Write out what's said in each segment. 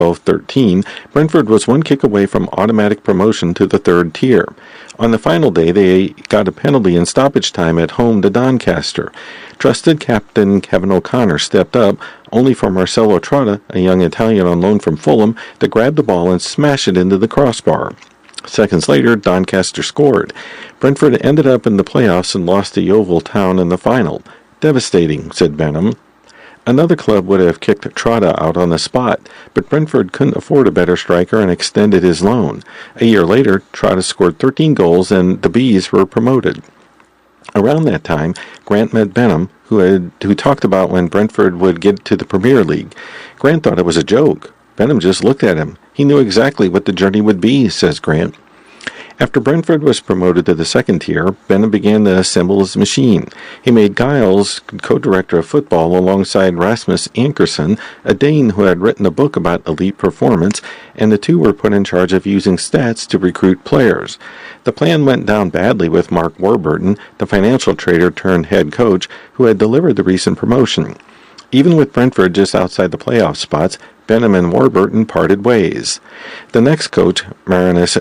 both 13, Brentford was one kick away from automatic promotion to the third tier. On the final day, they got a penalty in stoppage time at home to Doncaster. Trusted captain Kevin O'Connor stepped up, only for Marcelo Trotta, a young Italian on loan from Fulham, to grab the ball and smash it into the crossbar. Seconds later, Doncaster scored. Brentford ended up in the playoffs and lost to Yeovil Town in the final. Devastating, said Benham. Another club would have kicked Trotta out on the spot, but Brentford couldn't afford a better striker and extended his loan. A year later, Trotta scored 13 goals and the Bees were promoted. Around that time, Grant met Benham, who talked about when Brentford would get to the Premier League. Grant thought it was a joke. Benham just looked at him. He knew exactly what the journey would be, says Grant. After Brentford was promoted to the second tier, Benham began to assemble his machine. He made Giles co-director of football alongside Rasmus Ankersen, a Dane who had written a book about elite performance, and the two were put in charge of using stats to recruit players. The plan went down badly with Mark Warburton, the financial trader turned head coach, who had delivered the recent promotion. Even with Brentford just outside the playoff spots, Benham and Warburton parted ways. The next coach, Marinus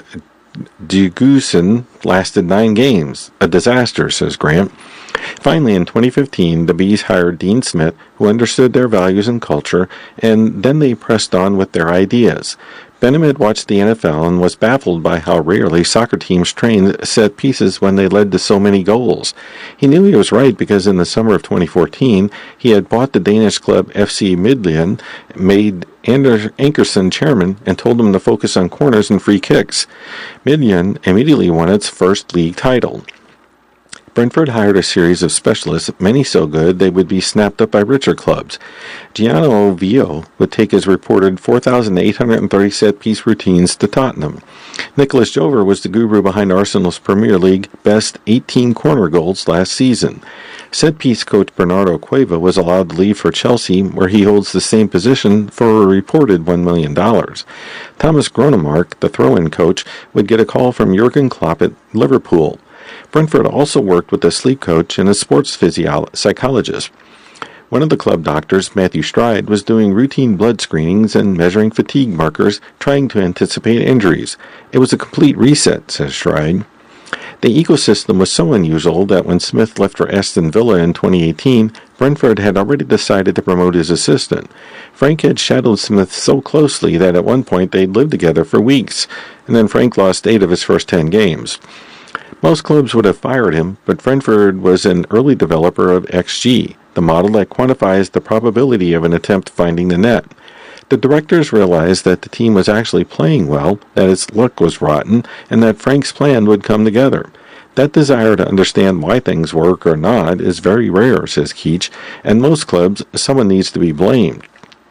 Dugusson, lasted 9 games. A disaster, says Grant. Finally, in 2015, the Bees hired Dean Smith, who understood their values and culture, and then they pressed on with their ideas. Benham had watched the NFL and was baffled by how rarely soccer teams trained set pieces when they led to so many goals. He knew he was right because in the summer of 2014, he had bought the Danish club FC Midtjylland, made Anders Ankersen chairman, and told him to focus on corners and free kicks. Midtjylland immediately won its first league title. Brentford hired a series of specialists, many so good they would be snapped up by richer clubs. Gianno Vio would take his reported 4,830 set-piece routines to Tottenham. Nicholas Jover was the guru behind Arsenal's Premier League best 18 corner goals last season. Set-piece coach Bernardo Cueva was allowed to leave for Chelsea, where he holds the same position for a reported $1 million. Thomas Gronemark, the throw-in coach, would get a call from Jurgen Klopp at Liverpool. Brentford also worked with a sleep coach and a sports psychologist. One of the club doctors, Matthew Stride, was doing routine blood screenings and measuring fatigue markers, trying to anticipate injuries. It was a complete reset, says Stride. The ecosystem was so unusual that when Smith left for Aston Villa in 2018, Brentford had already decided to promote his assistant. Frank had shadowed Smith so closely that at one point they'd lived together for weeks, and then Frank lost 8 of his first 10 games. Most clubs would have fired him, but Brentford was an early developer of XG, the model that quantifies the probability of an attempt finding the net. The directors realized that the team was actually playing well, that its luck was rotten, and that Frank's plan would come together. That desire to understand why things work or not is very rare, says Keach, and most clubs, someone needs to be blamed.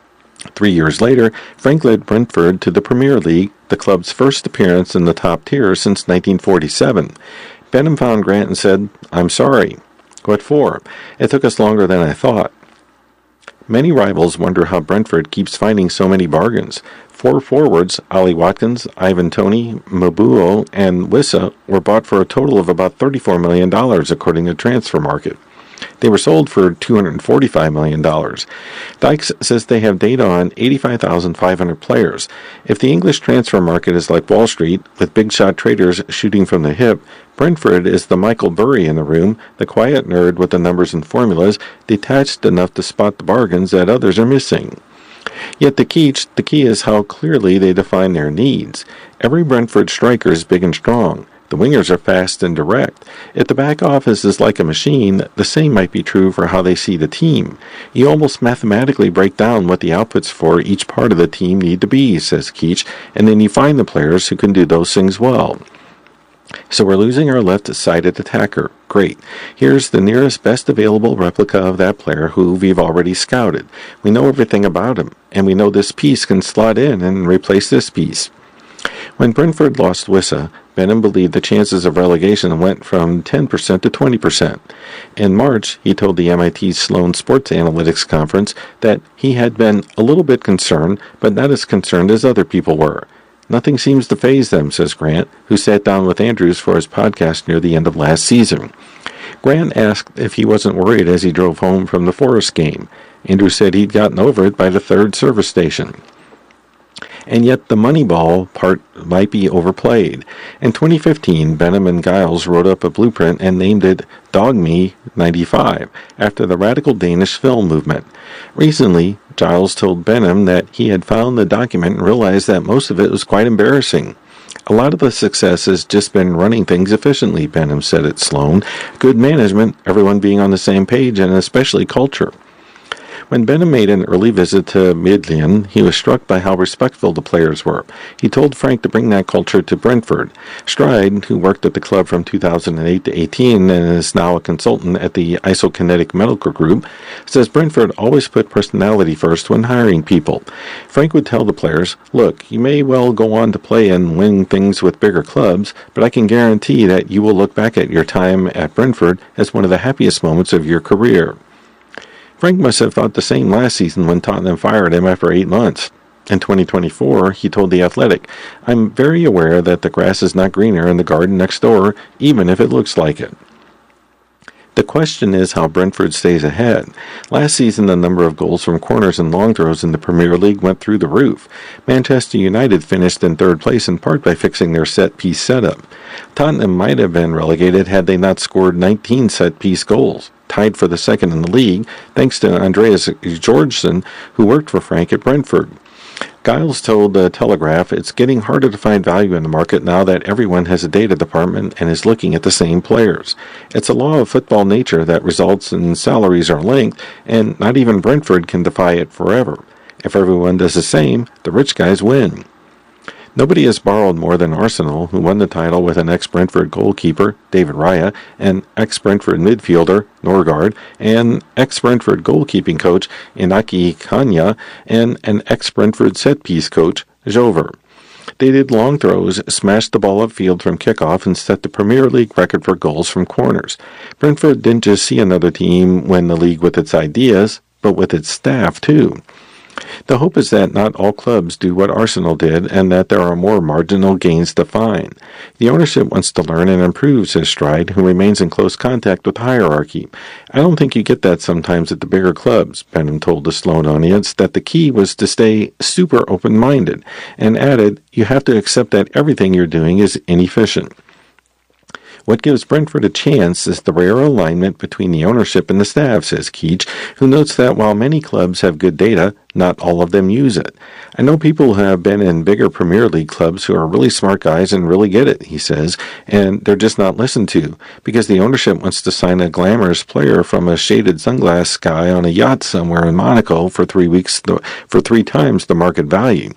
3 years later, Frank led Brentford to the Premier League, the club's first appearance in the top tier since 1947. Benham found Grant and said, "I'm sorry." "What for?" "It took us longer than I thought." Many rivals wonder how Brentford keeps finding so many bargains. 4 forwards, Ollie Watkins, Ivan Toney, Mabuo, and Wissa, were bought for a total of about $34 million, according to Transfer Market. They were sold for $245 million. Dykes says they have data on 85,500 players. If the English transfer market is like Wall Street, with big-shot traders shooting from the hip, Brentford is the Michael Burry in the room, the quiet nerd with the numbers and formulas, detached enough to spot the bargains that others are missing. Yet the key is how clearly they define their needs. Every Brentford striker is big and strong. The wingers are fast and direct. If the back office is like a machine, the same might be true for how they see the team. You almost mathematically break down what the outputs for each part of the team need to be, says Keach, and then you find the players who can do those things well. So we're losing our left-sided attacker. Great. Here's the nearest best available replica of that player who we've already scouted. We know everything about him, and we know this piece can slot in and replace this piece. When Brentford lost Wissa, Benham believed the chances of relegation went from 10% to 20%. In March, he told the MIT Sloan Sports Analytics Conference that he had been a little bit concerned, but not as concerned as other people were. Nothing seems to faze them, says Grant, who sat down with Andrews for his podcast near the end of last season. Grant asked if he wasn't worried as he drove home from the Forest game. Andrews said he'd gotten over it by the 3rd service station. and yet the Moneyball part might be overplayed. In 2015, Benham and Giles wrote up a blueprint and named it Dog Me 95, after the radical Danish film movement. Recently, Giles told Benham that he had found the document and realized that most of it was quite embarrassing. A lot of the success has just been running things efficiently, Benham said at Sloan. Good management, everyone being on the same page, and especially culture. When Benham made an early visit to Midtjylland, he was struck by how respectful the players were. He told Frank to bring that culture to Brentford. Stride, who worked at the club from 2008 to 18 and is now a consultant at the Isokinetic Medical Group, says Brentford always put personality first when hiring people. Frank would tell the players, "Look, you may well go on to play and win things with bigger clubs, but I can guarantee that you will look back at your time at Brentford as one of the happiest moments of your career." Frank must have thought the same last season when Tottenham fired him after 8 months. In 2024, he told The Athletic, "I'm very aware that the grass is not greener in the garden next door, even if it looks like it." The question is how Brentford stays ahead. Last season, the number of goals from corners and long throws in the Premier League went through the roof. Manchester United finished in third place in part by fixing their set-piece setup. Tottenham might have been relegated had they not scored 19 set-piece goals, tied for the second in the league, thanks to Andreas Georgsson, who worked for Frank at Brentford. Giles told the Telegraph, "It's getting harder to find value in the market now that everyone has a data department and is looking at the same players. It's a law of football nature that results in salaries are linked, and not even Brentford can defy it forever. If everyone does the same, the rich guys win." Nobody has borrowed more than Arsenal, who won the title with an ex-Brentford goalkeeper, David Raya, an ex-Brentford midfielder, Norgard, an ex-Brentford goalkeeping coach, Inaki Kanya, and an ex-Brentford set-piece coach, Jover. They did long throws, smashed the ball upfield from kickoff, and set the Premier League record for goals from corners. Brentford didn't just see another team win the league with its ideas, but with its staff, too. The hope is that not all clubs do what Arsenal did and that there are more marginal gains to find. The ownership wants to learn and improve, says Stride, who remains in close contact with hierarchy. "I don't think you get that sometimes at the bigger clubs," Benham told the Sloan audience that the key was to stay super open-minded, and added, "You have to accept that everything you're doing is inefficient." What gives Brentford a chance is the rare alignment between the ownership and the staff, says Keach, who notes that while many clubs have good data, not all of them use it. "I know people who have been in bigger Premier League clubs who are really smart guys and really get it," he says, "and they're just not listened to, because the ownership wants to sign a glamorous player from a shaded sunglass guy on a yacht somewhere in Monaco for 3 weeks, for 3 times the market value."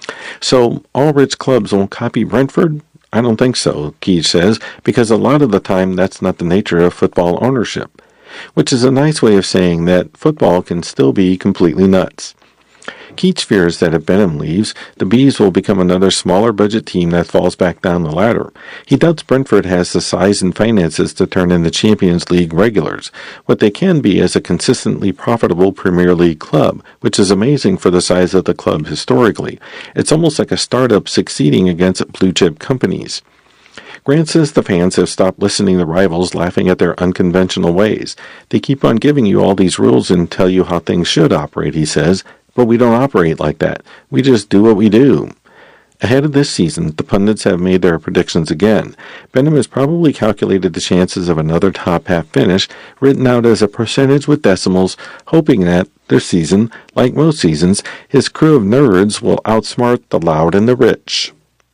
So, all rich clubs won't copy Brentford? I don't think so, Keach says, because a lot of the time that's not the nature of football ownership, which is a nice way of saying that football can still be completely nuts. Keach fears that if Benham leaves, the Bees will become another smaller budget team that falls back down the ladder. He doubts Brentford has the size and finances to turn into Champions League regulars. What they can be is a consistently profitable Premier League club, which is amazing for the size of the club historically. It's almost like a startup succeeding against blue-chip companies. Grant says the fans have stopped listening to rivals laughing at their unconventional ways. They keep on giving you all these rules and tell you how things should operate, he says. But we don't operate like that. We just do what we do. Ahead of this season, the pundits have made their predictions again. Benham has probably calculated the chances of another top-half finish, written out as a percentage with decimals, hoping that, this season, like most seasons, his crew of nerds will outsmart the loud and the rich.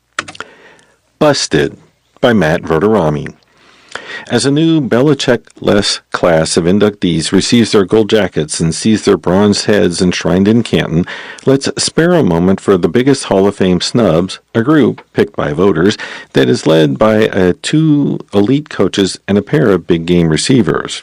Busted by Matt Verderami. As a new Belichick-less class of inductees receives their gold jackets and sees their bronze heads enshrined in Canton, let's spare a moment for the biggest Hall of Fame snubs, a group, picked by voters, that is led by 2 elite coaches and a pair of big-game receivers.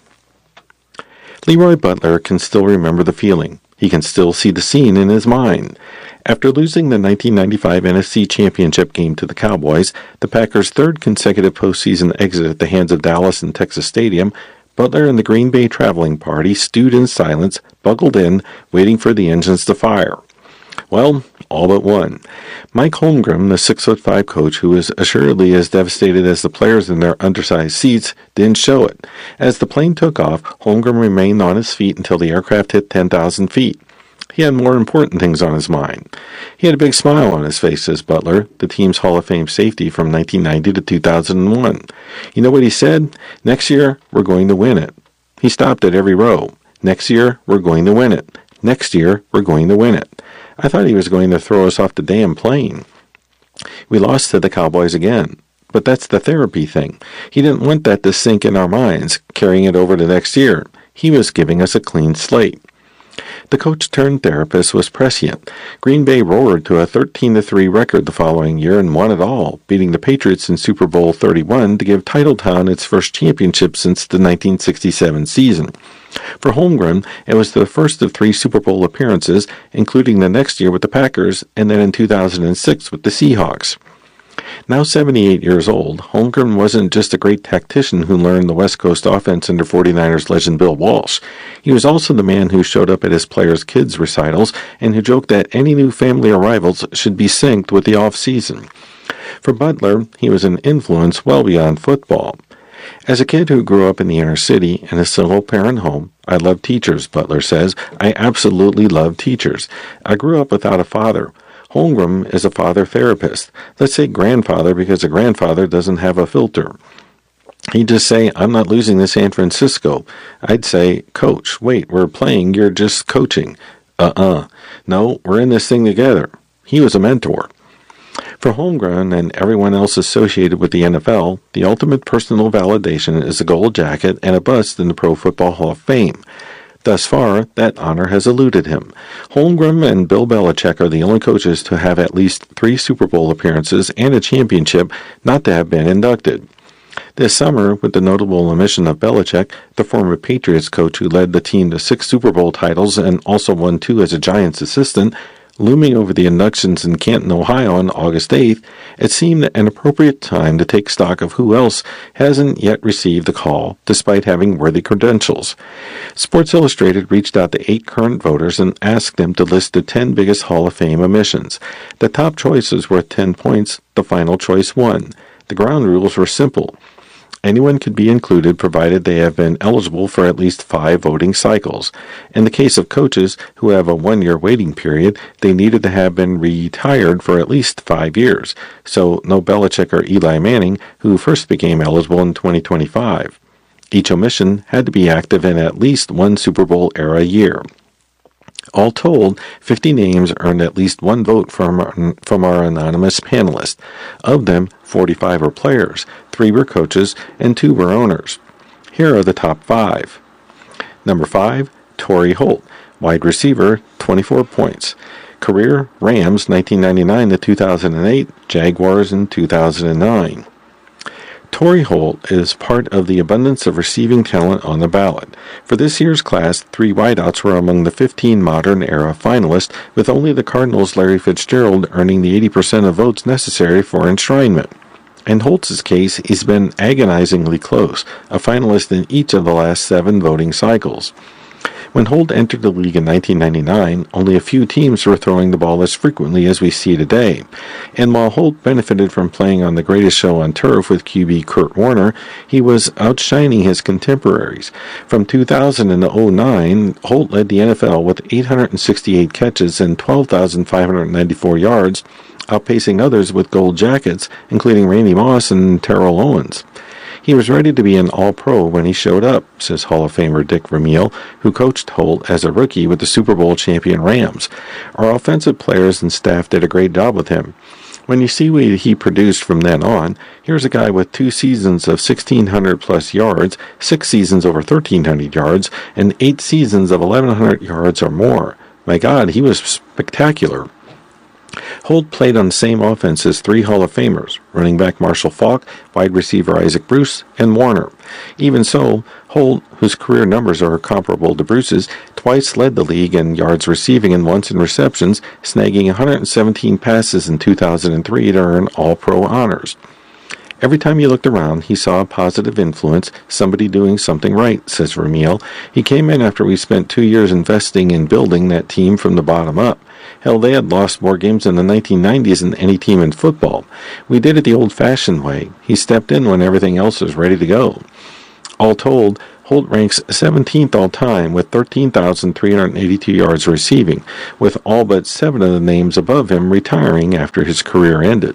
Leroy Butler can still remember the feeling. He can still see the scene in his mind. After losing the 1995 NFC Championship game to the Cowboys, the Packers' 3rd consecutive postseason exit at the hands of Dallas and Texas Stadium, Butler and the Green Bay traveling party stewed in silence, buckled in, waiting for the engines to fire. Well, all but one. Mike Holmgren, the 6'5" coach who was assuredly as devastated as the players in their undersized seats, didn't show it. As the plane took off, Holmgren remained on his feet until the aircraft hit 10,000 feet. He had more important things on his mind. He had a big smile on his face, says Butler, the team's Hall of Fame safety from 1990 to 2001. You know what he said? Next year, we're going to win it. He stopped at every row. Next year, we're going to win it. Next year, we're going to win it. I thought he was going to throw us off the damn plane. We lost to the Cowboys again. But that's the therapy thing. He didn't want that to sink in our minds, carrying it over to next year. He was giving us a clean slate. The coach-turned-therapist was prescient. Green Bay roared to a 13-3 record the following year and won it all, beating the Patriots in Super Bowl 31 to give Titletown its first championship since the 1967 season. For Holmgren, it was the first of 3 Super Bowl appearances, including the next year with the Packers and then in 2006 with the Seahawks. Now 78 years old, Holmgren wasn't just a great tactician who learned the West Coast offense under 49ers legend Bill Walsh. He was also the man who showed up at his players' kids' recitals and who joked that any new family arrivals should be synced with the off-season. For Butler, he was an influence well beyond football. As a kid who grew up in the inner city in a single-parent home, I loved teachers, Butler says. I absolutely loved teachers. I grew up without a father. Holmgren is a father therapist. Let's say grandfather because a grandfather doesn't have a filter. He'd just say, I'm not losing to San Francisco. I'd say, Coach, wait, we're playing, you're just coaching. No, we're in this thing together. He was a mentor. For Holmgren and everyone else associated with the NFL, the ultimate personal validation is a gold jacket and a bust in the Pro Football Hall of Fame. Thus far, that honor has eluded him. Holmgren and Bill Belichick are the only coaches to have at least 3 Super Bowl appearances and a championship not to have been inducted. This summer, with the notable omission of Belichick, the former Patriots coach who led the team to 6 Super Bowl titles and also won 2 as a Giants assistant, looming over the inductions in Canton, Ohio on August 8th, it seemed an appropriate time to take stock of who else hasn't yet received the call, despite having worthy credentials. Sports Illustrated reached out to 8 current voters and asked them to list the 10 biggest Hall of Fame omissions. The top choice was worth 10 points, the final choice won. The ground rules were simple. Anyone could be included provided they have been eligible for at least 5 voting cycles. In the case of coaches who have a 1-year waiting period, they needed to have been retired for at least 5 years. So no Belichick or Eli Manning, who first became eligible in 2025. Each omission had to be active in at least 1 Super Bowl era year. All told, 50 names earned at least 1 vote from our anonymous panelists. Of them, 45 were players, 3 were coaches, and 2 were owners. Here are the top 5. Number 5, Torrey Holt, wide receiver, 24 points. Career, Rams 1999 to 2008, Jaguars in 2009. Torrey Holt is part of the abundance of receiving talent on the ballot. For this year's class, 3 wideouts were among the 15 modern-era finalists, with only the Cardinals' Larry Fitzgerald earning the 80% of votes necessary for enshrinement. In Holt's case, he's been agonizingly close, a finalist in each of the last 7 voting cycles. When Holt entered the league in 1999, only a few teams were throwing the ball as frequently as we see today. And while Holt benefited from playing on the greatest show on turf with QB Kurt Warner, he was outshining his contemporaries. From 2000 to 2009, Holt led the NFL with 868 catches and 12,594 yards, outpacing others with gold jackets, including Randy Moss and Terrell Owens. He was ready to be an All-Pro when he showed up, says Hall of Famer Dick Vermeil, who coached Holt as a rookie with the Super Bowl champion Rams. Our offensive players and staff did a great job with him. When you see what he produced from then on, here's a guy with 2 seasons of 1,600-plus yards, 6 seasons over 1,300 yards, and 8 seasons of 1,100 yards or more. My God, he was spectacular. Holt played on the same offense as 3 Hall of Famers, running back Marshall Faulk, wide receiver Isaac Bruce, and Warner. Even so, Holt, whose career numbers are comparable to Bruce's, twice led the league in yards receiving and once in receptions, snagging 117 passes in 2003 to earn All-Pro honors. Every time he looked around, he saw a positive influence, somebody doing something right, says Vermeil. He came in after we spent 2 years investing in building that team from the bottom up. Hell, they had lost more games in the 1990s than any team in football. We did it the old-fashioned way. He stepped in when everything else was ready to go. All told, Holt ranks 17th all-time with 13,382 yards receiving, with all but 7 of the names above him retiring after his career ended.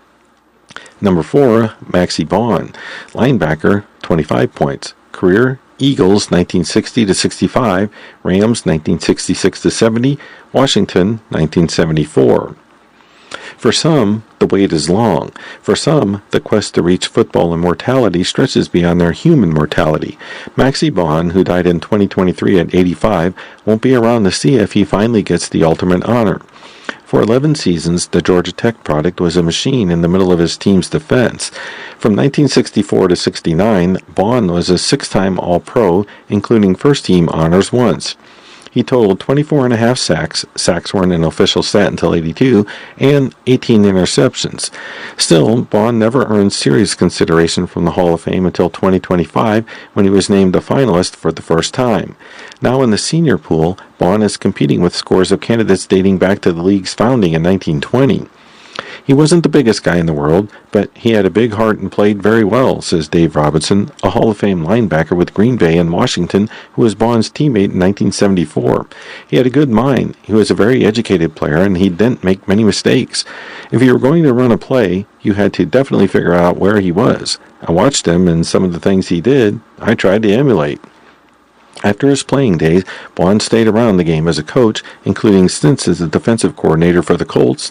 Number 4, Maxie Baughan, linebacker, 25 points. Career, Eagles 1960-65, Rams 1966-70, Washington 1974. For some, the wait is long. For some, the quest to reach football immortality stretches beyond their human mortality. Maxie Baughan, who died in 2023 at 85, won't be around to see if he finally gets the ultimate honor. For 11 seasons, the Georgia Tech product was a machine in the middle of his team's defense. From 1964 to 69, Baughan was a 6-time All-Pro, including first-team honors once. He totaled 24.5 sacks, sacks weren't an official stat until 82, and 18 interceptions. Still, Baughan never earned serious consideration from the Hall of Fame until 2025, when he was named a finalist for the first time. Now in the senior pool, Baughan is competing with scores of candidates dating back to the league's founding in 1920. He wasn't the biggest guy in the world, but he had a big heart and played very well, says Dave Robinson, a Hall of Fame linebacker with Green Bay and Washington, who was Baughan's teammate in 1974. He had a good mind, he was a very educated player, and he didn't make many mistakes. If you were going to run a play, you had to definitely figure out where he was. I watched him, and some of the things he did, I tried to emulate. After his playing days, Baughan stayed around the game as a coach, including stints as a defensive coordinator for the Colts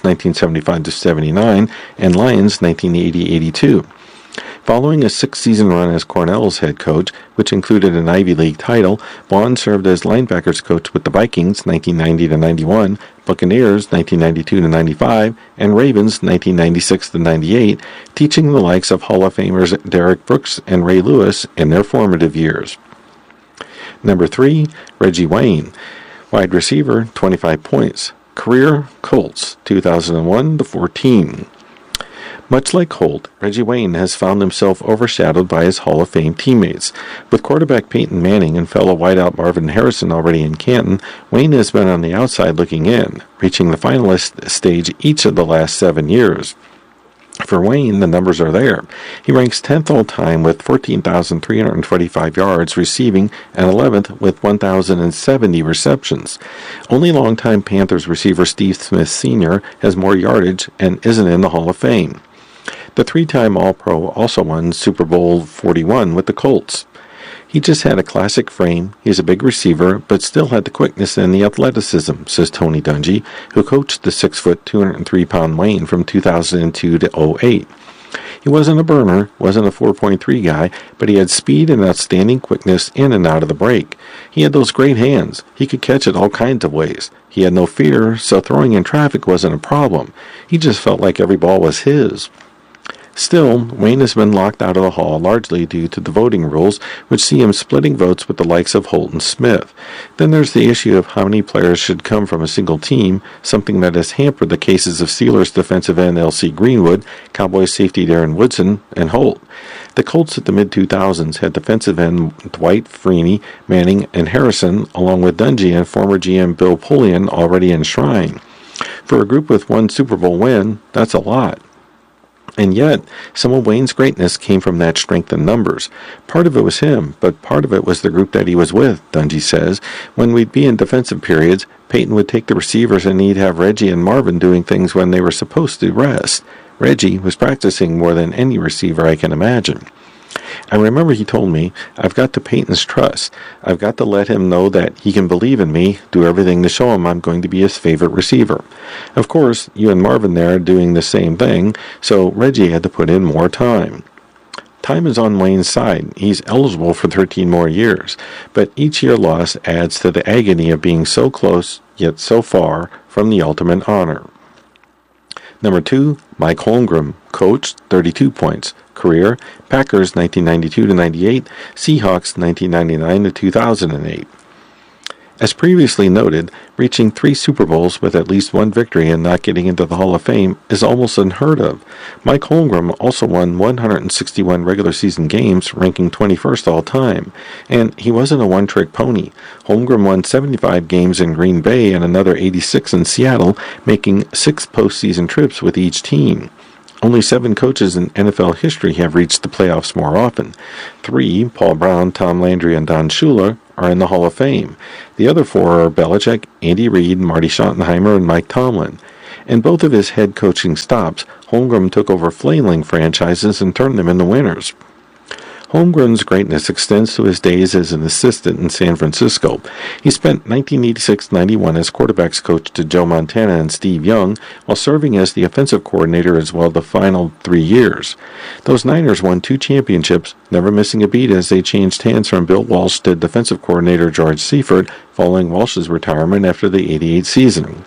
1975-79 and Lions 1980-82. Following a 6-season run as Cornell's head coach, which included an Ivy League title, Baughan served as linebackers coach with the Vikings 1990-91, Buccaneers 1992-95, and Ravens 1996-98, teaching the likes of Hall of Famers Derek Brooks and Ray Lewis in their formative years. Number 3, Reggie Wayne, wide receiver, 25 points. Career, Colts, 2001-14. Much like Holt, Reggie Wayne has found himself overshadowed by his Hall of Fame teammates. With quarterback Peyton Manning and fellow wideout Marvin Harrison already in Canton, Wayne has been on the outside looking in, reaching the finalist stage each of the last 7 years. For Wayne, the numbers are there. He ranks 10th all-time with 14,325 yards receiving and 11th with 1,070 receptions. Only longtime Panthers receiver Steve Smith Sr. has more yardage and isn't in the Hall of Fame. The 3-time All-Pro also won Super Bowl 41 with the Colts. He just had a classic frame, he's a big receiver, but still had the quickness and the athleticism, says Tony Dungy, who coached the 6-foot, 203-pound Wayne from 2002 to 08. He wasn't a burner, wasn't a 4.3 guy, but he had speed and outstanding quickness in and out of the break. He had those great hands. He could catch it all kinds of ways. He had no fear, so throwing in traffic wasn't a problem. He just felt like every ball was his. Still, Wayne has been locked out of the Hall largely due to the voting rules, which see him splitting votes with the likes of Holt and Smith. Then there's the issue of how many players should come from a single team, something that has hampered the cases of Steelers defensive end L.C. Greenwood, Cowboys safety Darren Woodson, and Holt. The Colts at the mid-2000s had defensive end Dwight Freeney, Manning, and Harrison, along with Dungy and former GM Bill Polian already enshrined. For a group with one Super Bowl win, that's a lot. And yet, some of Wayne's greatness came from that strength in numbers. Part of it was him, but part of it was the group that he was with, Dungy says. When we'd be in defensive periods, Peyton would take the receivers and he'd have Reggie and Marvin doing things when they were supposed to rest. Reggie was practicing more than any receiver I can imagine. I remember he told me, I've got to Peyton's trust. I've got to let him know that he can believe in me, do everything to show him I'm going to be his favorite receiver. Of course, you and Marvin there are doing the same thing, so Reggie had to put in more time. Time is on Wayne's side. He's eligible for 13 more years, but each year lost adds to the agony of being so close, yet so far, from the ultimate honor. Number 2, Mike Holmgren, coach, 32 points. Career, Packers 1992-98, Seahawks 1999-2008. As previously noted, reaching 3 Super Bowls with at least one victory and not getting into the Hall of Fame is almost unheard of. Mike Holmgren also won 161 regular season games, ranking 21st all-time. And he wasn't a one-trick pony. Holmgren won 75 games in Green Bay and another 86 in Seattle, making 6 postseason trips with each team. Only 7 coaches in NFL history have reached the playoffs more often. 3, Paul Brown, Tom Landry, and Don Shula, are in the Hall of Fame. The other 4 are Belichick, Andy Reid, Marty Schottenheimer, and Mike Tomlin. In both of his head coaching stops, Holmgren took over flailing franchises and turned them into winners. Holmgren's greatness extends to his days as an assistant in San Francisco. He spent 1986-91 as quarterbacks coach to Joe Montana and Steve Young, while serving as the offensive coordinator as well the final 3 years. Those Niners won 2 championships, never missing a beat as they changed hands from Bill Walsh to defensive coordinator George Seifert following Walsh's retirement after the '88 season.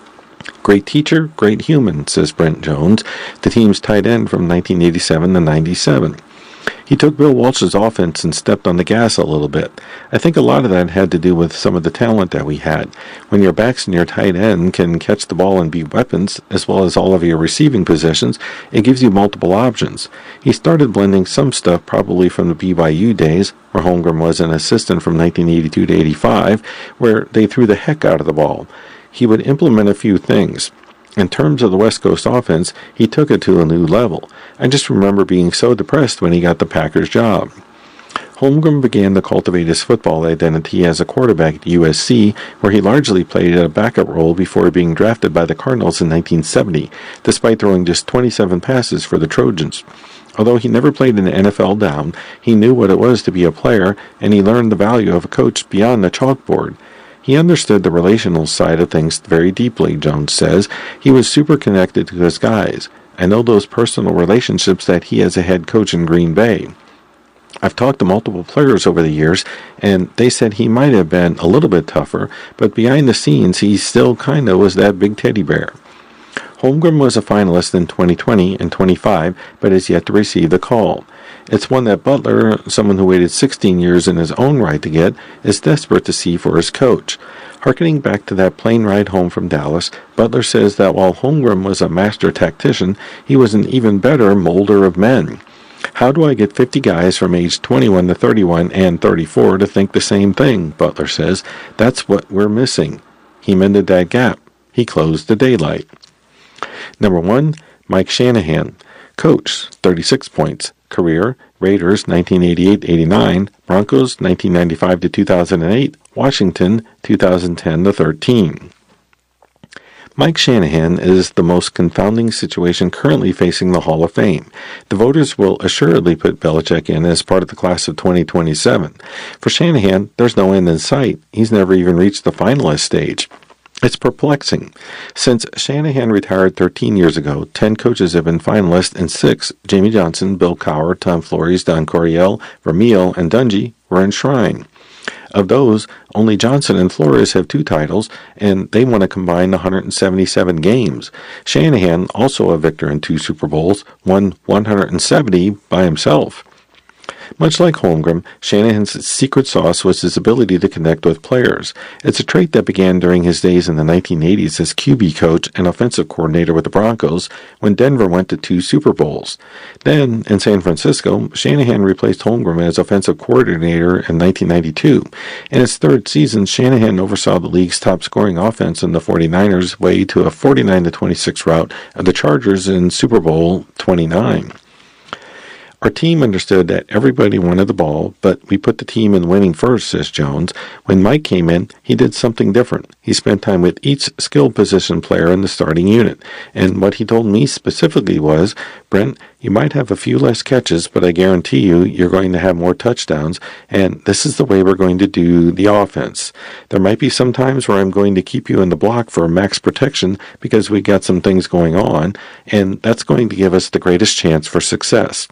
Great teacher, great human, says Brent Jones, the team's tight end from 1987 to 97. He took Bill Walsh's offense and stepped on the gas a little bit. I think a lot of that had to do with some of the talent that we had. When your backs and your tight end can catch the ball and be weapons, as well as all of your receiving positions, it gives you multiple options. He started blending some stuff probably from the BYU days, where Holmgren was an assistant from 1982 to 85, where they threw the heck out of the ball. He would implement a few things. In terms of the West Coast offense, he took it to a new level. I just remember being so depressed when he got the Packers job. Holmgren began to cultivate his football identity as a quarterback at USC, where he largely played a backup role before being drafted by the Cardinals in 1970, despite throwing just 27 passes for the Trojans. Although he never played an NFL down, he knew what it was to be a player, and he learned the value of a coach beyond the chalkboard. He understood the relational side of things very deeply, Jones says. He was super connected to his guys. I know those personal relationships that he has a head coach in Green Bay. I've talked to multiple players over the years, and they said he might have been a little bit tougher, but behind the scenes he still kind of was that big teddy bear. Holmgren was a finalist in 2020 and 25, but has yet to receive the call. It's one that Butler, someone who waited 16 years in his own right to get, is desperate to see for his coach. Harkening back to that plane ride home from Dallas, Butler says that while Holmgren was a master tactician, he was an even better molder of men. How do I get 50 guys from age 21 to 31 and 34 to think the same thing, Butler says. That's what we're missing. He mended that gap. He closed the daylight. Number 1, Mike Shanahan. Coach, 36 points. Career, Raiders 1988-89, Broncos 1995 to 2008, Washington 2010 to 13. Mike Shanahan is the most confounding situation currently facing the Hall of Fame. The voters will assuredly put Belichick in as part of the class of 2027. For Shanahan, there's no end in sight. He's never even reached the finalist stage. It's perplexing. Since Shanahan retired 13 years ago, 10 coaches have been finalists, and 6, Jamie Johnson, Bill Cowher, Tom Flores, Don Coryell, Vermeil, and Dungy, were enshrined. Of those, only Johnson and Flores have 2 titles, and they won a combined 177 games. Shanahan, also a victor in 2 Super Bowls, won 170 by himself. Much like Holmgren, Shanahan's secret sauce was his ability to connect with players. It's a trait that began during his days in the 1980s as QB coach and offensive coordinator with the Broncos when Denver went to 2 Super Bowls. Then, in San Francisco, Shanahan replaced Holmgren as offensive coordinator in 1992. In his 3rd season, Shanahan oversaw the league's top-scoring offense in the 49ers' way to a 49-26 rout of the Chargers in Super Bowl 29. Our team understood that everybody wanted the ball, but we put the team in winning first, says Jones. When Mike came in, he did something different. He spent time with each skill position player in the starting unit. And what he told me specifically was, Brent, you might have a few less catches, but I guarantee you're going to have more touchdowns, and this is the way we're going to do the offense. There might be some times where I'm going to keep you in the block for max protection because we got some things going on, and that's going to give us the greatest chance for success.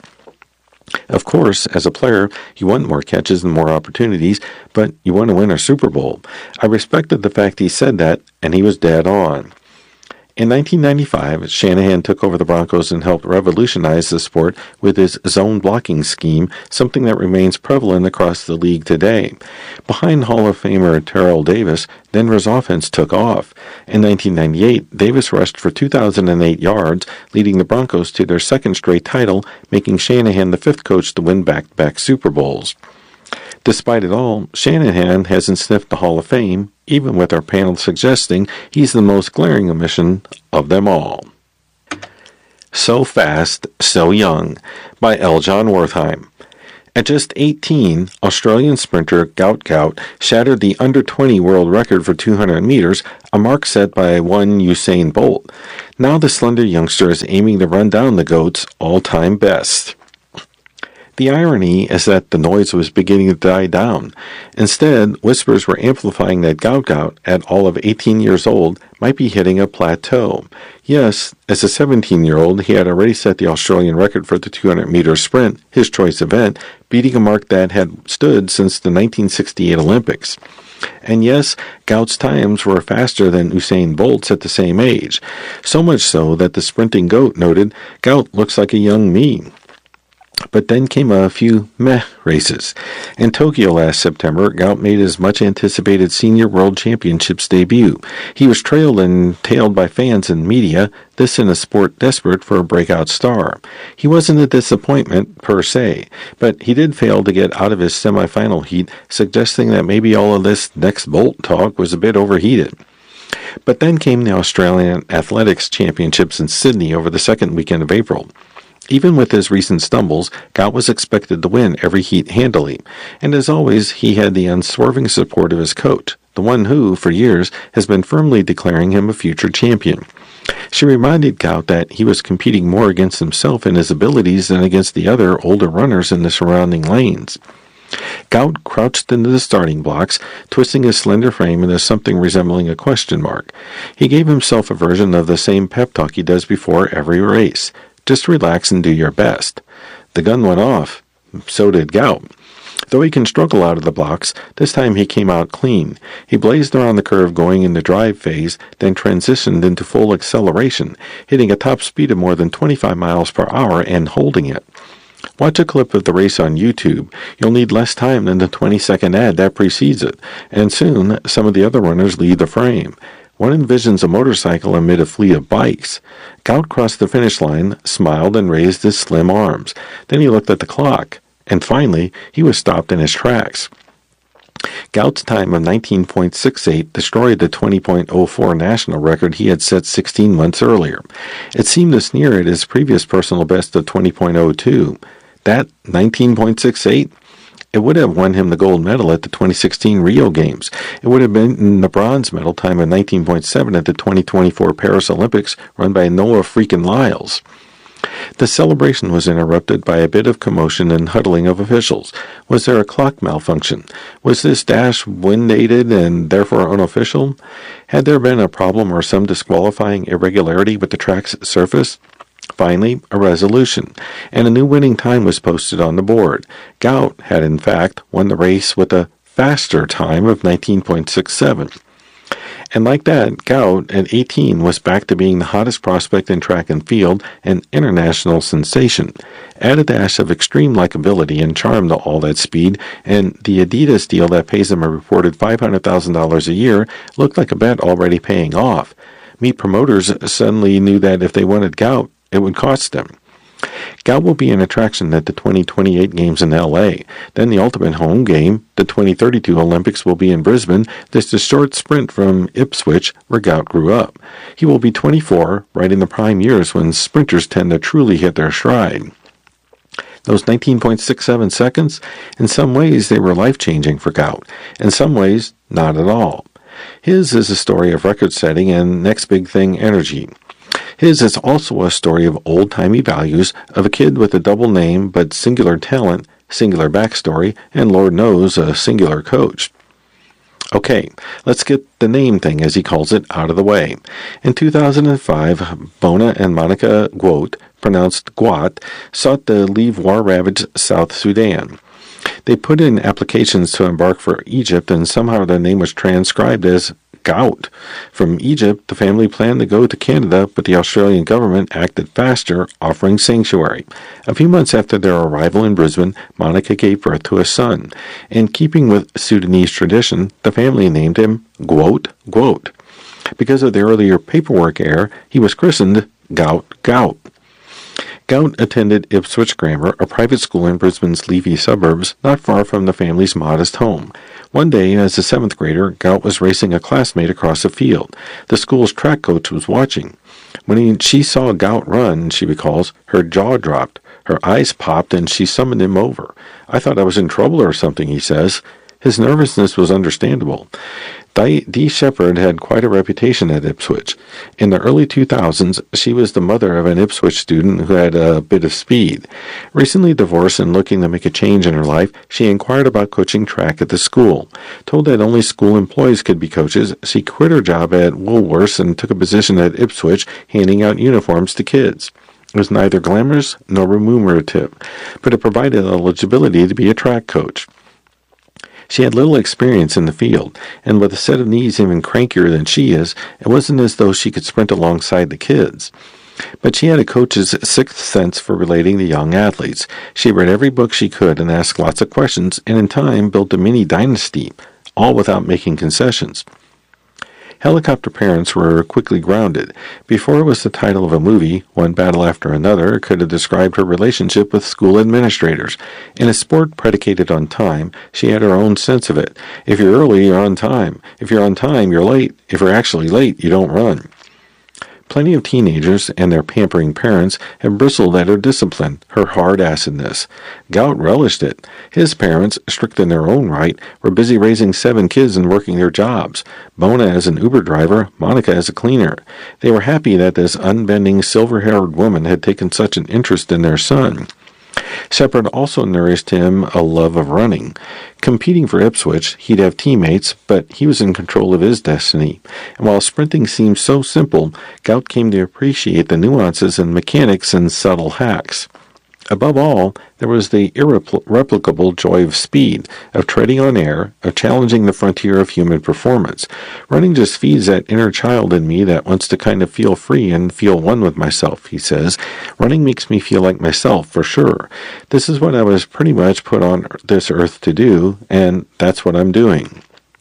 Of course, as a player, you want more catches and more opportunities, but you want to win a Super Bowl. I respected the fact he said that, and he was dead on. In 1995, Shanahan took over the Broncos and helped revolutionize the sport with his zone blocking scheme, something that remains prevalent across the league today. Behind Hall of Famer Terrell Davis, Denver's offense took off. In 1998, Davis rushed for 2,008 yards, leading the Broncos to their 2nd straight title, making Shanahan the 5th coach to win back-to-back Super Bowls. Despite it all, Shanahan hasn't sniffed the Hall of Fame, even with our panel suggesting he's the most glaring omission of them all. So Fast, So Young by L. John Wertheim. At just 18, Australian sprinter Gout shattered the under-20 world record for 200 meters, a mark set by one Usain Bolt. Now the slender youngster is aiming to run down the GOAT's all-time best. The irony is that the noise was beginning to die down. Instead, whispers were amplifying that Gout, at all of 18 years old, might be hitting a plateau. Yes, as a 17-year-old, he had already set the Australian record for the 200-meter sprint, his choice event, beating a mark that had stood since the 1968 Olympics. And yes, Gout's times were faster than Usain Bolt's at the same age, so much so that the sprinting GOAT noted, "Gout looks like a young me." But then came a few meh races. In Tokyo last September, Gout made his much-anticipated Senior World Championships debut. He was trailed and tailed by fans and media, this in a sport desperate for a breakout star. He wasn't a disappointment, per se, but he did fail to get out of his semifinal heat, suggesting that maybe all of this next Bolt talk was a bit overheated. But then came the Australian Athletics Championships in Sydney over the second weekend of April. Even with his recent stumbles, Gout was expected to win every heat handily, and as always, he had the unswerving support of his coach, the one who, for years, has been firmly declaring him a future champion. She reminded Gout that he was competing more against himself and his abilities than against the other older runners in the surrounding lanes. Gout crouched into the starting blocks, twisting his slender frame into something resembling a question mark. He gave himself a version of the same pep talk he does before every race. Just relax and do your best. The gun went off. So did Gout. Though he can struggle out of the blocks, this time he came out clean. He blazed around the curve going into drive phase, then transitioned into full acceleration, hitting a top speed of more than 25 miles per hour and holding it. Watch a clip of the race on YouTube. You'll need less time than the 20-second ad that precedes it, and soon some of the other runners lead the frame. One envisions a motorcycle amid a fleet of bikes. Gout crossed the finish line, smiled, and raised his slim arms. Then he looked at the clock, and finally, he was stopped in his tracks. Gout's time of 19.68 destroyed the 20.04 national record he had set 16 months earlier. It seemed to sneer at his previous personal best of 20.02. That 19.68? It would have won him the gold medal at the 2016 Rio Games. It would have been the bronze medal time of 19.7 at the 2024 Paris Olympics run by Noah freaking Lyles. The celebration was interrupted by a bit of commotion and huddling of officials. Was there a clock malfunction? Was this dash wind-aided and therefore unofficial? Had there been a problem or some disqualifying irregularity with the track's surface? Finally, a resolution, and a new winning time was posted on the board. Gout had, in fact, won the race with a faster time of 19.67. And like that, Gout, at 18, was back to being the hottest prospect in track and field, an international sensation. Add a dash of extreme likability and charm to all that speed, and the Adidas deal that pays him a reported $500,000 a year looked like a bet already paying off. Meat promoters suddenly knew that if they wanted Gout, it would cost them. Gout will be an attraction at the 2028 Games in L.A. Then the ultimate home game, the 2032 Olympics, will be in Brisbane. This is a short sprint from Ipswich, where Gout grew up. He will be 24, right in the prime years when sprinters tend to truly hit their stride. Those 19.67 seconds, in some ways they were life-changing for Gout. In some ways, not at all. His is a story of record-setting and next big thing energy. His is also a story of old-timey values of a kid with a double name but singular talent, singular backstory, and Lord knows a singular coach. Okay, let's get the name thing, as he calls it, out of the way. In 2005, Bona and Monica Guot, pronounced Guat, sought to leave war-ravaged South Sudan. They put in applications to embark for Egypt, and somehow their name was transcribed as Gout. From Egypt, the family planned to go to Canada, but the Australian government acted faster, offering sanctuary. A few months after their arrival in Brisbane, Monica gave birth to a son. In keeping with Sudanese tradition, the family named him Guot Guot. Because of the earlier paperwork error, he was christened Gout Gout. Gout attended Ipswich Grammar, a private school in Brisbane's leafy suburbs, not far from the family's modest home. One day, as a 7th grader, Gout was racing a classmate across a field. The school's track coach was watching. When she saw Gout run, she recalls, her jaw dropped, her eyes popped, and she summoned him over. I thought I was in trouble or something, he says. His nervousness was understandable. Dee Shepherd had quite a reputation at Ipswich. In the early 2000s, she was the mother of an Ipswich student who had a bit of speed. Recently divorced and looking to make a change in her life, she inquired about coaching track at the school. Told that only school employees could be coaches, she quit her job at Woolworths and took a position at Ipswich handing out uniforms to kids. It was neither glamorous nor remunerative, but it provided eligibility to be a track coach. She had little experience in the field, and with a set of knees even crankier than she is, it wasn't as though she could sprint alongside the kids. But she had a coach's sixth sense for relating to young athletes. She read every book she could and asked lots of questions, and in time built a mini dynasty, all without making concessions. Helicopter Parents were quickly grounded. Before it was the title of a movie, one battle after another could have described her relationship with school administrators. In a sport predicated on time, she had her own sense of it. If you're early, you're on time. If you're on time, you're late. If you're actually late, you don't run. Plenty of teenagers and their pampering parents have bristled at her discipline, her hard-assedness. Gout relished it. His parents, strict in their own right, were busy raising 7 kids and working their jobs. Bona as an Uber driver, Monica as a cleaner. They were happy that this unbending, silver-haired woman had taken such an interest in their son. Shepherd also nourished him a love of running. Competing for Ipswich, he'd have teammates, but he was in control of his destiny. And while sprinting seemed so simple, Gout came to appreciate the nuances and mechanics and subtle hacks. Above all, there was the irreplicable joy of speed, of treading on air, of challenging the frontier of human performance. Running just feeds that inner child in me that wants to kind of feel free and feel one with myself, he says. Running makes me feel like myself, for sure. This is what I was pretty much put on this earth to do, and that's what I'm doing.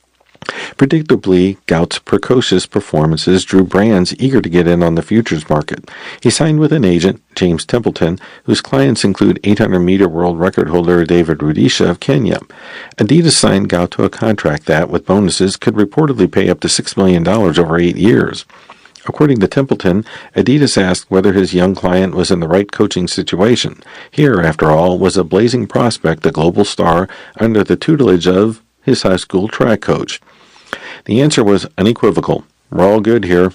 Predictably, Gout's precocious performances drew brands eager to get in on the futures market. He signed with an agent, James Templeton, whose clients include 800-meter world record holder David Rudisha of Kenya. Adidas signed Gout to a contract that, with bonuses, could reportedly pay up to $6 million over 8 years. According to Templeton, Adidas asked whether his young client was in the right coaching situation. Here, after all, was a blazing prospect, a global star, under the tutelage of his high school track coach. The answer was unequivocal. We're all good here.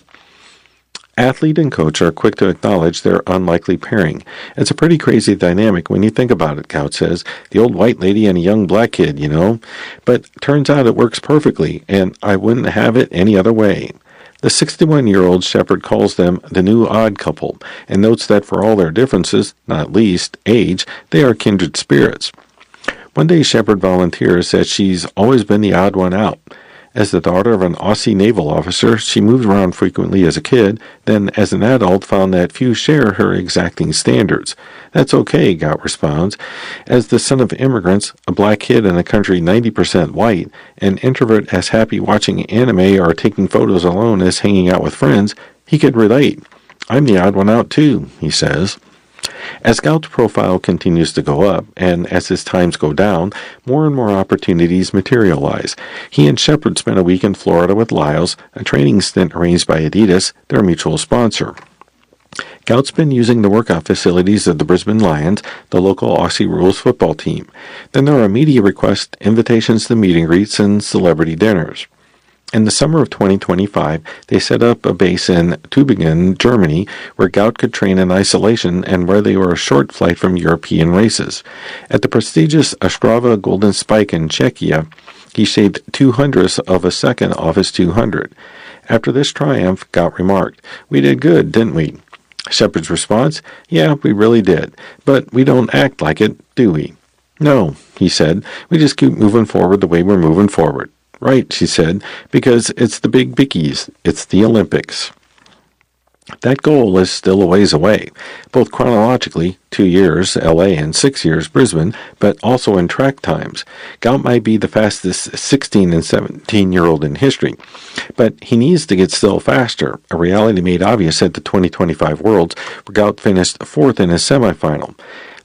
Athlete and coach are quick to acknowledge their unlikely pairing. It's a pretty crazy dynamic when you think about it, Gout says. The old white lady and a young black kid, you know. But turns out it works perfectly, and I wouldn't have it any other way. The 61-year-old Shepherd calls them the new odd couple, and notes that for all their differences, not least age, they are kindred spirits. One day Shepherd volunteers that she's always been the odd one out. As the daughter of an Aussie naval officer, she moved around frequently as a kid, then as an adult found that few share her exacting standards. That's okay, Gout responds. As the son of immigrants, a black kid in a country 90% white, an introvert as happy watching anime or taking photos alone as hanging out with friends, he could relate. I'm the odd one out too, he says. As Gout's profile continues to go up, and as his times go down, more and more opportunities materialize. He and Shepherd spent a week in Florida with Lyles, a training stint arranged by Adidas, their mutual sponsor. Gout's been using the workout facilities of the Brisbane Lions, the local Aussie rules football team. Then there are media requests, invitations to meet and greets, and celebrity dinners. In the summer of 2025, they set up a base in Tübingen, Germany, where Gout could train in isolation and where they were a short flight from European races. At the prestigious Ostrava Golden Spike in Czechia, he shaved 0.02 of a second off his 200. After this triumph, Gout remarked, "We did good, didn't we?" Shepherd's response, "Yeah, we really did. But we don't act like it, do we?" "No," he said. "We just keep moving forward the way we're moving forward." "Right," she said, "because it's the big bickies. It's the Olympics." That goal is still a ways away, both chronologically, 2 years, LA, and 6 years, Brisbane, but also in track times. Gout might be the fastest 16 and 17-year-old in history, but he needs to get still faster, a reality made obvious at the 2025 Worlds, where Gout finished 4th in his semifinal.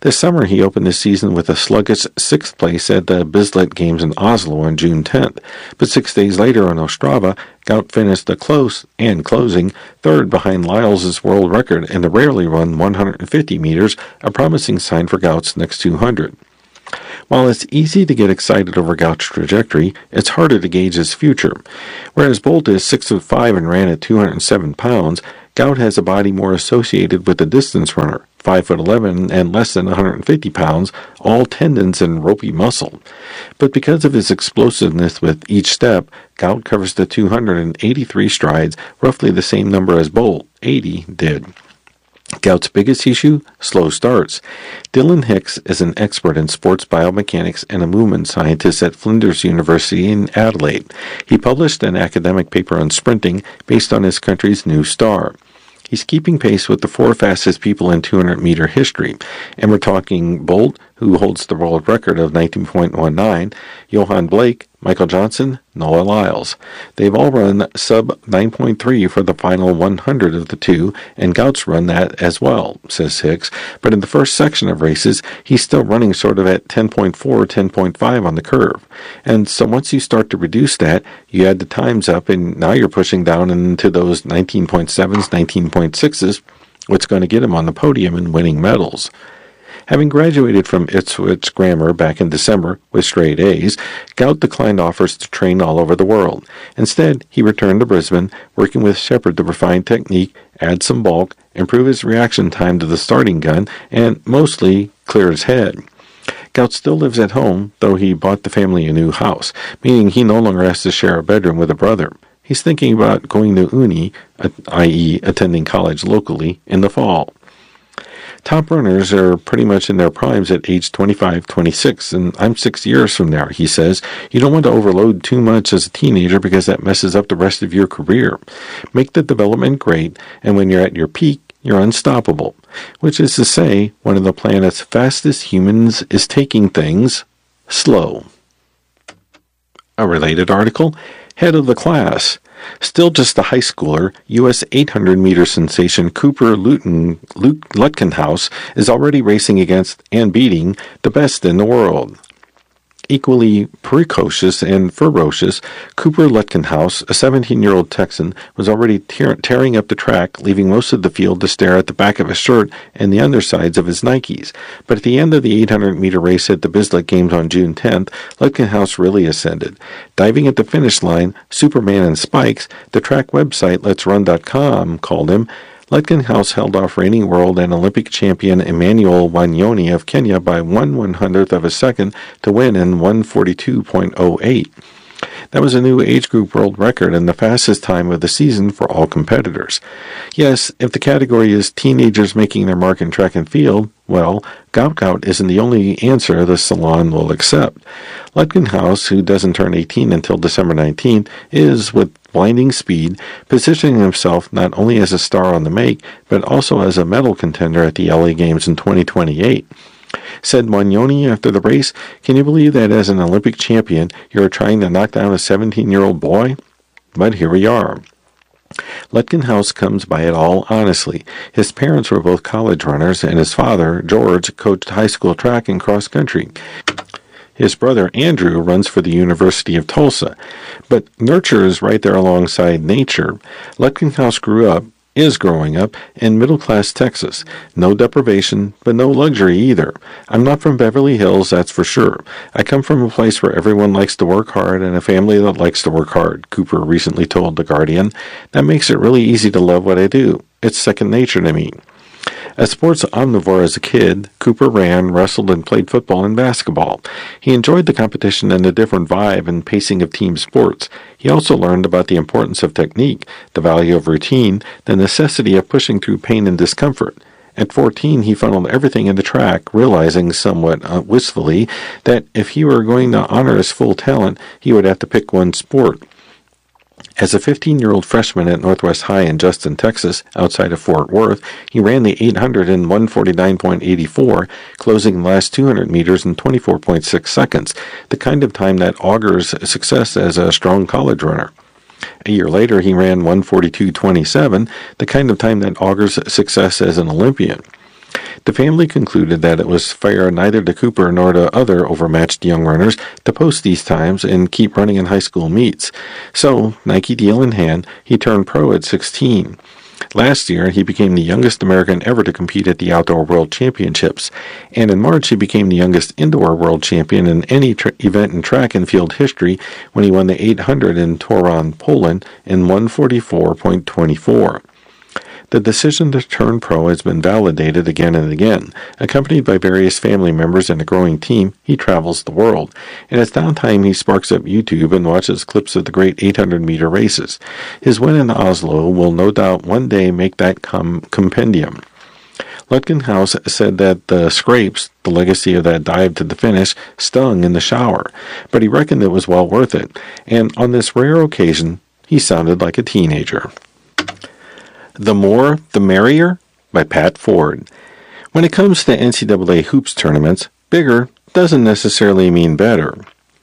This summer, he opened his season with a sluggish 6th place at the Bislett Games in Oslo on June 10th. But 6 days later on Ostrava, Gout finished a close and closing third behind Lyles' world record in the rarely run 150 meters, a promising sign for Gout's next 200. While it's easy to get excited over Gout's trajectory, it's harder to gauge his future. Whereas Bolt is 6'5" and ran at 207 pounds, Gout has a body more associated with the distance runner, 5'11" and less than 150 pounds, all tendons and ropey muscle. But because of his explosiveness with each step, Gout covers the 283 strides, roughly the same number as Bolt, 80, did. Gout's biggest issue? Slow starts. Dylan Hicks is an expert in sports biomechanics and a movement scientist at Flinders University in Adelaide. He published an academic paper on sprinting based on his country's new star. He's keeping pace with the 4 fastest people in 200-meter history, and we're talking Bolt, who holds the world record of 19.19, Johan Blake, Michael Johnson, Noah Lyles. They've all run sub 9.3 for the final 100 of the two, and Gout's run that as well, says Hicks. But in the first section of races, he's still running sort of at 10.4, 10.5 on the curve. And so once you start to reduce that, you add the times up, and now you're pushing down into those 19.7s, 19.6s, what's going to get him on the podium and winning medals. Having graduated from Ipswich Grammar back in December with straight A's, Gout declined offers to train all over the world. Instead, he returned to Brisbane, working with Shepard to refine technique, add some bulk, improve his reaction time to the starting gun, and mostly clear his head. Gout still lives at home, though he bought the family a new house, meaning he no longer has to share a bedroom with a brother. He's thinking about going to uni, i.e. attending college locally, in the fall. Top runners are pretty much in their primes at age 25, 26, and I'm 6 years from there, he says. You don't want to overload too much as a teenager because that messes up the rest of your career. Make the development great, and when you're at your peak, you're unstoppable. Which is to say, one of the planet's fastest humans is taking things slow. A related article, Head of the Class. Still just a high schooler, U.S. 800-meter sensation Cooper Lutkenhaus is already racing against and beating the best in the world. Equally precocious and ferocious, Cooper Lutkenhaus, a 17-year-old Texan, was already tearing up the track, leaving most of the field to stare at the back of his shirt and the undersides of his Nikes. But at the end of the 800-meter race at the Bislett Games on June 10th, Lutkenhaus really ascended. Diving at the finish line, Superman in spikes, the track website Let'sRun.com called him, Lutkenhaus held off reigning world and Olympic champion Emmanuel Wanyoni of Kenya by 1/100th of a second to win in 1:42.08. That was a new age group world record and the fastest time of the season for all competitors. Yes, if the category is teenagers making their mark in track and field, well, Gout isn't the only answer the salon will accept. Lutkenhaus, who doesn't turn 18 until December 19th, is, with blinding speed, positioning himself not only as a star on the make, but also as a medal contender at the LA Games in 2028. Said Wanyoni after the race, "Can you believe that as an Olympic champion, you're trying to knock down a 17-year-old boy?" But here we are. Lutkenhaus comes by it all honestly. His parents were both college runners, and his father, George, coached high school track and cross country. His brother, Andrew, runs for the University of Tulsa. But nurture is right there alongside nature. Lutkenhaus is growing up in middle-class Texas. No deprivation, but no luxury either. I'm not from Beverly Hills, that's for sure. I come from a place where everyone likes to work hard and a family that likes to work hard, Cooper recently told The Guardian. That makes it really easy to love what I do. It's second nature to me. A sports omnivore as a kid, Cooper ran, wrestled, and played football and basketball. He enjoyed the competition and the different vibe and pacing of team sports. He also learned about the importance of technique, the value of routine, the necessity of pushing through pain and discomfort. At 14, he funneled everything into track, realizing somewhat wistfully that if he were going to honor his full talent, he would have to pick one sport. As a 15-year-old freshman at Northwest High in Justin, Texas, outside of Fort Worth, he ran the 800 in 1:49.84, closing the last 200 meters in 24.6 seconds, the kind of time that augurs success as a strong college runner. A year later, he ran 1:42.27, the kind of time that augurs success as an Olympian. The family concluded that it was fair neither to Cooper nor to other overmatched young runners to post these times and keep running in high school meets. So, Nike deal in hand, he turned pro at 16. Last year, he became the youngest American ever to compete at the Outdoor World Championships, and in March he became the youngest indoor world champion in any event in track and field history when he won the 800 in Toruń, Poland in 1:44.24. The decision to turn pro has been validated again and again. Accompanied by various family members and a growing team, he travels the world. In his downtime, he sparks up YouTube and watches clips of the great 800-meter races. His win in Oslo will no doubt one day make that compendium. Lutgenhaus said that the scrapes, the legacy of that dive to the finish, stung in the shower, but he reckoned it was well worth it, and on this rare occasion, he sounded like a teenager. The More, the Merrier? By Pat Ford. When it comes to NCAA hoops tournaments, bigger doesn't necessarily mean better.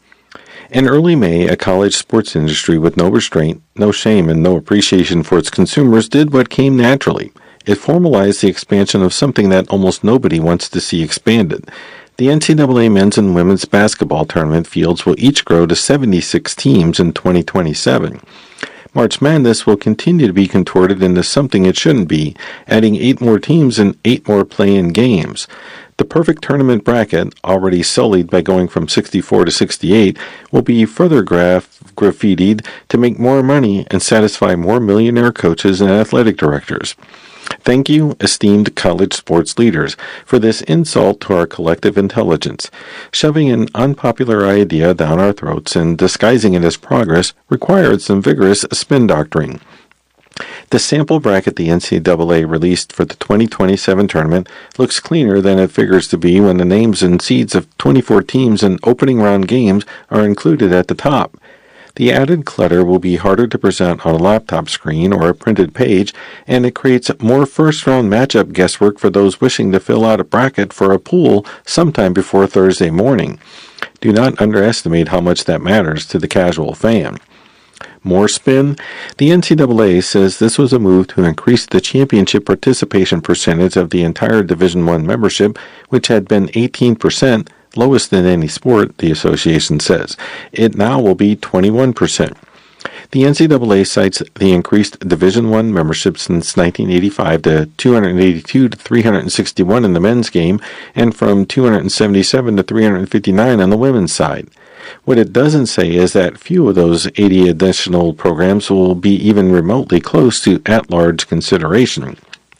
In early May, a college sports industry with no restraint, no shame, and no appreciation for its consumers did what came naturally. It formalized the expansion of something that almost nobody wants to see expanded. The NCAA men's and women's basketball tournament fields will each grow to 76 teams in 2027. March Madness will continue to be contorted into something it shouldn't be, adding 8 more teams and 8 more play-in games. The perfect tournament bracket, already sullied by going from 64 to 68, will be further graffitied to make more money and satisfy more millionaire coaches and athletic directors. Thank you, esteemed college sports leaders, for this insult to our collective intelligence. Shoving an unpopular idea down our throats and disguising it as progress required some vigorous spin doctoring. The sample bracket the NCAA released for the 2027 tournament looks cleaner than it figures to be when the names and seeds of 24 teams and opening round games are included at the top. The added clutter will be harder to present on a laptop screen or a printed page, and it creates more first-round matchup guesswork for those wishing to fill out a bracket for a pool sometime before Thursday morning. Do not underestimate how much that matters to the casual fan. More spin? The NCAA says this was a move to increase the championship participation percentage of the entire Division I membership, which had been 18%, lowest in any sport, the association says. It now will be 21%. The NCAA cites the increased Division I membership since 1985 to 282 to 361 in the men's game and from 277 to 359 on the women's side. What it doesn't say is that few of those 80 additional programs will be even remotely close to at-large consideration.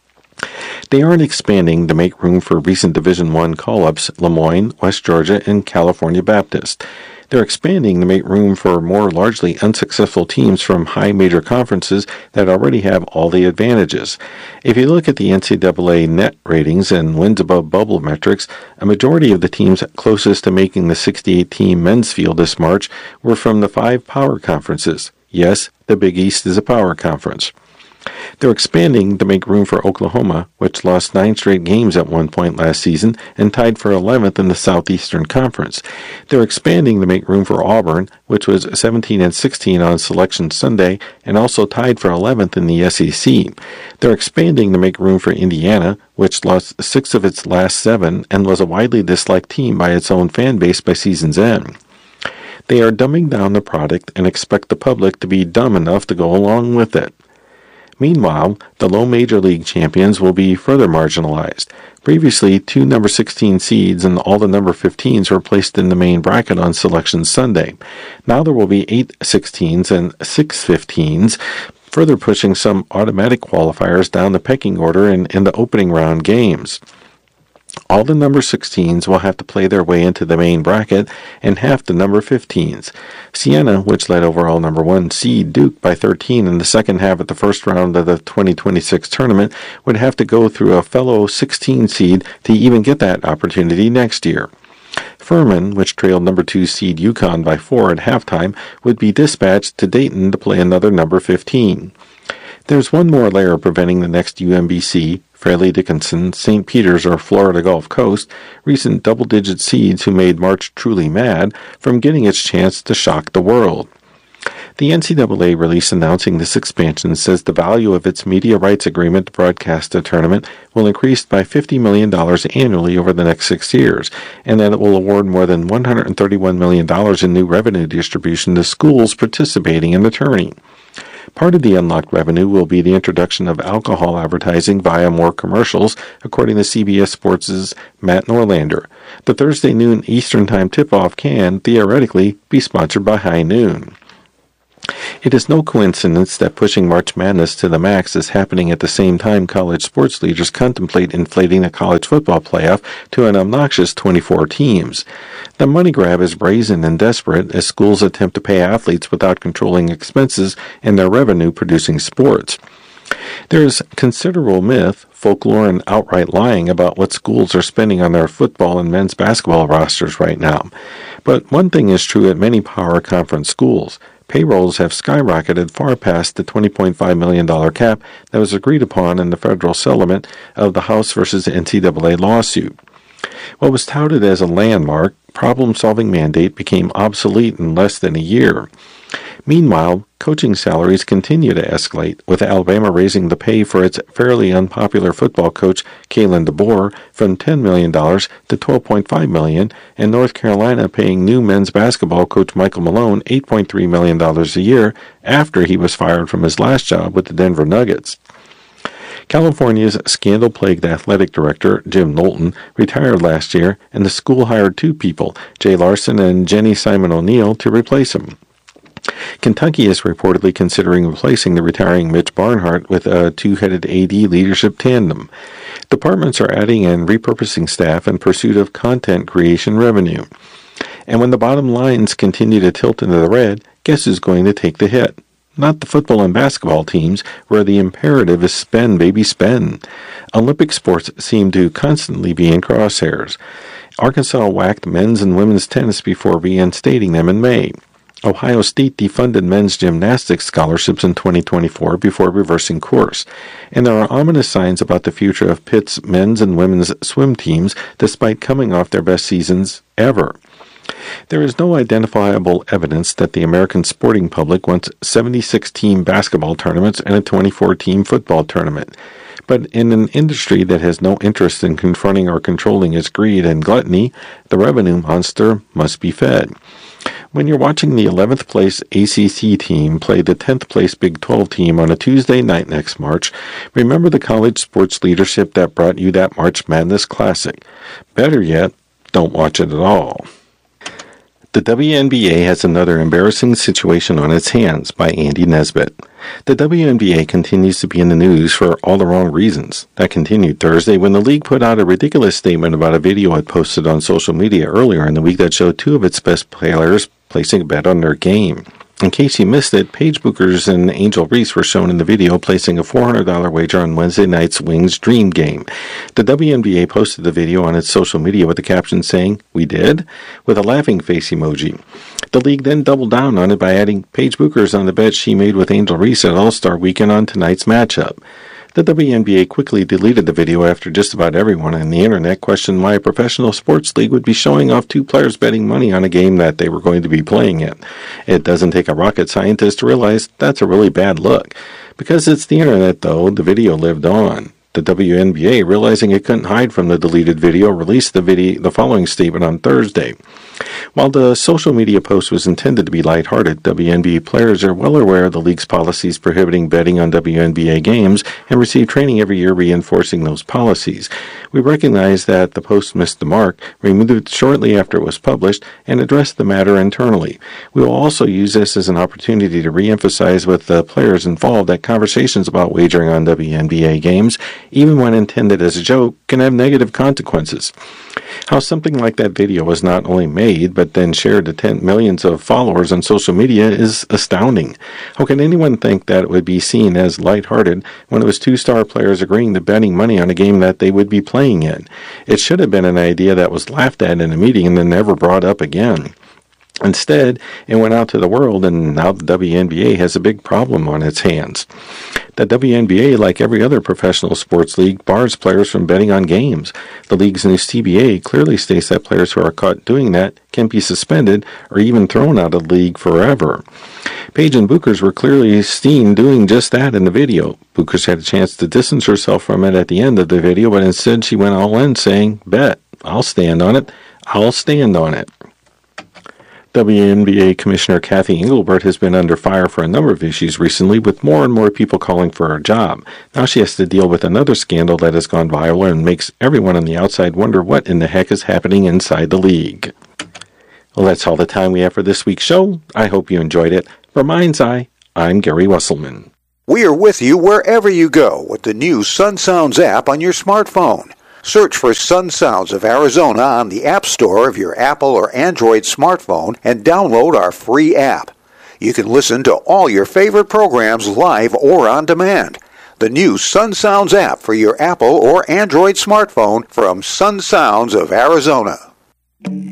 They aren't expanding to make room for recent Division I call-ups, Lemoyne, West Georgia, and California Baptist. They're expanding to make room for more largely unsuccessful teams from high major conferences that already have all the advantages. If you look at the NCAA net ratings and wins above bubble metrics, a majority of the teams closest to making the 68-team men's field this March were from the 5 power conferences. Yes, the Big East is a power conference. They're expanding to make room for Oklahoma, which lost 9 straight games at one point last season and tied for 11th in the Southeastern Conference. They're expanding to make room for Auburn, which was 17-16 on Selection Sunday and also tied for 11th in the SEC. They're expanding to make room for Indiana, which lost 6 of its last 7 and was a widely disliked team by its own fan base by season's end. They are dumbing down the product and expect the public to be dumb enough to go along with it. Meanwhile, the low major league champions will be further marginalized. Previously, 2 number 16 seeds and all the number 15s were placed in the main bracket on Selection Sunday. Now there will be 8 16s and 6 15s, further pushing some automatic qualifiers down the pecking order in the opening round games. All the number 16s will have to play their way into the main bracket, and half the number 15s. Siena, which led overall number 1 seed Duke by 13 in the second half of the first round of the 2026 tournament, would have to go through a fellow 16 seed to even get that opportunity next year. Furman, which trailed number 2 seed UConn by 4 at halftime, would be dispatched to Dayton to play another number 15. There's one more layer preventing the next UMBC, Fairleigh Dickinson, St. Peter's, or Florida Gulf Coast, recent double-digit seeds who made March truly mad, from getting its chance to shock the world. The NCAA release announcing this expansion says the value of its media rights agreement to broadcast the tournament will increase by $50 million annually over the next 6 years, and that it will award more than $131 million in new revenue distribution to schools participating in the tourney. Part of the unlocked revenue will be the introduction of alcohol advertising via more commercials, according to CBS Sports' Matt Norlander. The Thursday noon Eastern Time tip-off can, theoretically, be sponsored by High Noon. It is no coincidence that pushing March Madness to the max is happening at the same time college sports leaders contemplate inflating the college football playoff to an obnoxious 24 teams. The money grab is brazen and desperate as schools attempt to pay athletes without controlling expenses and their revenue-producing sports. There is considerable myth, folklore, and outright lying about what schools are spending on their football and men's basketball rosters right now. But one thing is true at many power conference schools. Payrolls have skyrocketed far past the $20.5 million cap that was agreed upon in the federal settlement of the House versus NCAA lawsuit. What was touted as a landmark, problem-solving mandate became obsolete in less than a year. Meanwhile, coaching salaries continue to escalate, with Alabama raising the pay for its fairly unpopular football coach, Kalen DeBoer, from $10 million to $12.5 million, and North Carolina paying new men's basketball coach Michael Malone $8.3 million a year after he was fired from his last job with the Denver Nuggets. California's scandal-plagued athletic director, Jim Knowlton, retired last year, and the school hired two people, Jay Larson and Jenny Simon O'Neill, to replace him. Kentucky is reportedly considering replacing the retiring Mitch Barnhart with a two-headed AD leadership tandem. Departments are adding and repurposing staff in pursuit of content creation revenue. And when the bottom lines continue to tilt into the red, guess who's going to take the hit? Not the football and basketball teams, where the imperative is spend, baby, spend. Olympic sports seem to constantly be in crosshairs. Arkansas whacked men's and women's tennis before reinstating them in May. Ohio State defunded men's gymnastics scholarships in 2024 before reversing course. And there are ominous signs about the future of Pitt's men's and women's swim teams despite coming off their best seasons ever. There is no identifiable evidence that the American sporting public wants 76-team basketball tournaments and a 24-team football tournament. But in an industry that has no interest in confronting or controlling its greed and gluttony, the revenue monster must be fed. When you're watching the 11th place ACC team play the 10th place Big 12 team on a Tuesday night next March, remember the college sports leadership that brought you that March Madness Classic. Better yet, don't watch it at all. The WNBA has another embarrassing situation on its hands, by Andy Nesbitt. The WNBA continues to be in the news for all the wrong reasons. That continued Thursday when the league put out a ridiculous statement about a video it posted on social media earlier in the week that showed two of its best players placing a bet on their game. In case you missed it, Paige Buchers and Angel Reese were shown in the video placing a $400 wager on Wednesday night's Wings Dream game. The WNBA posted the video on its social media with the caption saying, "We did?" with a laughing face emoji. The league then doubled down on it by adding Paige Buchers on the bet she made with Angel Reese at All-Star Weekend on tonight's matchup. The WNBA quickly deleted the video after just about everyone on the internet questioned why a professional sports league would be showing off two players betting money on a game that they were going to be playing in. It doesn't take a rocket scientist to realize that's a really bad look. Because it's the internet, though, the video lived on. The WNBA, realizing it couldn't hide from the deleted video, released the following statement on Thursday. While the social media post was intended to be lighthearted, WNBA players are well aware of the league's policies prohibiting betting on WNBA games and receive training every year reinforcing those policies. We recognize that the post missed the mark, removed it shortly after it was published, and addressed the matter internally. We will also use this as an opportunity to re-emphasize with the players involved that conversations about wagering on WNBA games, even when intended as a joke, can have negative consequences. How something like that video was not only made, but then shared to millions of followers on social media is astounding. How can anyone think that it would be seen as lighthearted when it was two star players agreeing to betting money on a game that they would be playing in? It should have been an idea that was laughed at in a meeting and then never brought up again. Instead, it went out to the world, and now the WNBA has a big problem on its hands. The WNBA, like every other professional sports league, bars players from betting on games. The league's new CBA clearly states that players who are caught doing that can be suspended or even thrown out of the league forever. Paige and Buchers were clearly seen doing just that in the video. Buchers had a chance to distance herself from it at the end of the video, but instead she went all in, saying, "Bet, I'll stand on it. I'll stand on it." WNBA Commissioner Kathy Engelbert has been under fire for a number of issues recently, with more and more people calling for her job. Now she has to deal with another scandal that has gone viral and makes everyone on the outside wonder what in the heck is happening inside the league. Well, that's all the time we have for this week's show. I hope you enjoyed it. For Mind's Eye, I'm Gary Wesselman. We are with you wherever you go with the new Sun Sounds app on your smartphone. Search for Sun Sounds of Arizona on the App Store of your Apple or Android smartphone and download our free app. You can listen to all your favorite programs live or on demand. The new Sun Sounds app for your Apple or Android smartphone from Sun Sounds of Arizona.